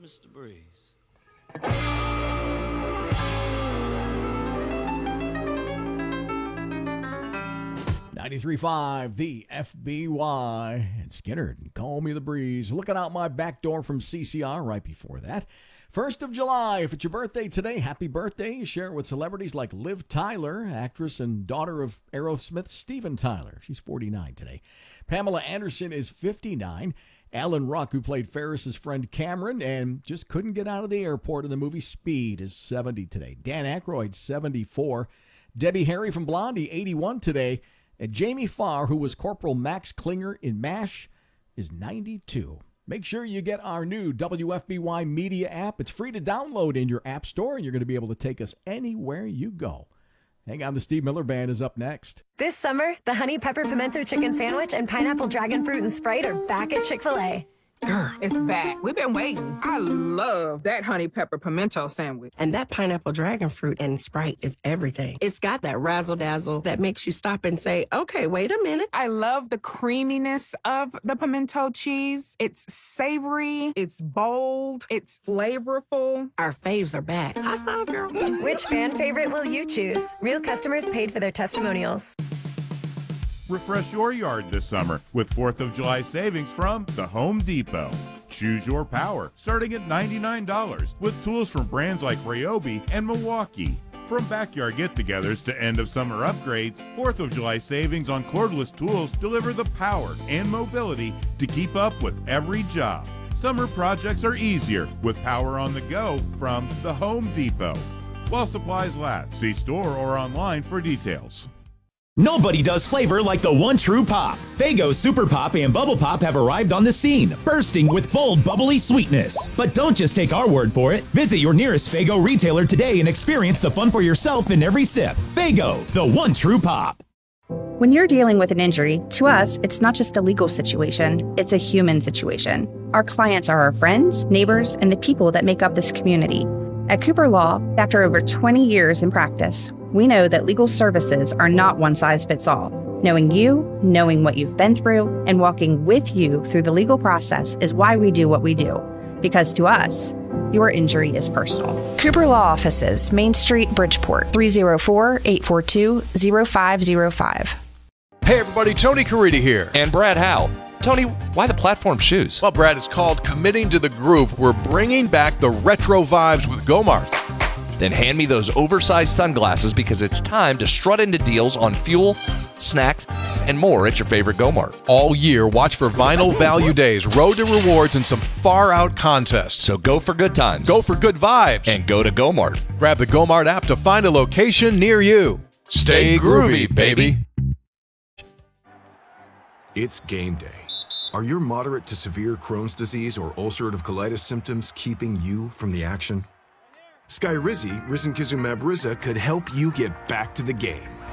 Mr. Breeze. 93.5, the FBY, and Skinner, Call Me the Breeze. Looking out my back door from CCR right before that. 1st of July, if it's your birthday today, happy birthday. Share it with celebrities like Liv Tyler, actress and daughter of Aerosmith Steven Tyler. She's 49 today. Pamela Anderson is 59. Alan Ruck, who played Ferris's friend Cameron and just couldn't get out of the airport in the movie Speed, is 70 today. Dan Aykroyd, 74. Debbie Harry from Blondie, 81 today. And Jamie Farr, who was Corporal Max Klinger in MASH, is 92. Make sure you get our new WFBY Media app. It's free to download in your app store, and you're going to be able to take us anywhere you go. Hang on, the Steve Miller Band is up next. This summer, the Honey Pepper Pimento Chicken Sandwich and Pineapple Dragon Fruit and Sprite are back at Chick-fil-A. Girl, it's back. We've been waiting. I love that honey pepper pimento sandwich. And that pineapple dragon fruit and Sprite is everything. It's got that razzle-dazzle that makes you stop and say, okay, wait a minute. I love the creaminess of the pimento cheese. It's savory, it's bold, it's flavorful. Our faves are back. High five, girl. Which fan favorite will you choose? Real customers paid for their testimonials. Refresh your yard this summer with 4th of July savings from The Home Depot. Choose your power, starting at $99, with tools from brands like Ryobi and Milwaukee. From backyard get-togethers to end-of-summer upgrades, 4th of July savings on cordless tools deliver the power and mobility to keep up with every job. Summer projects are easier with power on the go from The Home Depot. While supplies last, see store or online for details. Nobody does flavor like the one true pop. Faygo Super Pop and Bubble Pop have arrived on the scene, bursting with bold, bubbly sweetness. But don't just take our word for it. Visit your nearest Faygo retailer today and experience the fun for yourself in every sip. Faygo, the one true pop. When you're dealing with an injury, to us, it's not just a legal situation, it's a human situation. Our clients are our friends, neighbors, and the people that make up this community. At Cooper Law, after over 20 years in practice, we know that legal services are not one size fits all. Knowing you, knowing what you've been through, and walking with you through the legal process is why we do what we do. Because to us, your injury is personal. Cooper Law Offices, Main Street, Bridgeport, 304-842-0505. Hey everybody, Tony Caridi here. And Brad Howe. Tony, why the platform shoes? Well, Brad, it's called Committing to the Group. We're bringing back the retro vibes with Gomart. Then hand me those oversized sunglasses because it's time to strut into deals on fuel, snacks, and more at your favorite Gomart. All year, watch for Vinyl Value Days, Road to Rewards, and some far-out contests. So go for good times. Go for good vibes. And go to Gomart. Grab the Gomart app to find a location near you. Stay groovy, baby. It's game day. Are your moderate to severe Crohn's disease or ulcerative colitis symptoms keeping you from the action? Skyrizi, risankizumab Riza, could help you get back to the game.